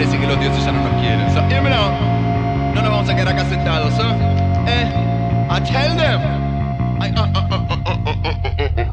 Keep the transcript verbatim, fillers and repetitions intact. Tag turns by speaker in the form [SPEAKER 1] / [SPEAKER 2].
[SPEAKER 1] parece que los dioses ya no nos quieren. So, hear me now. No nos vamos a quedar acá sentados, ¿eh? Eh, I tell them. I, uh, uh, uh, uh, uh, uh, uh, uh.